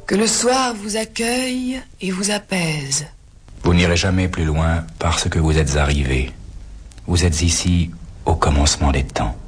Que le soir vous accueille et vous apaise. Vous n'irez jamais plus loin parce que vous êtes arrivé. Vous êtes ici au commencement des temps.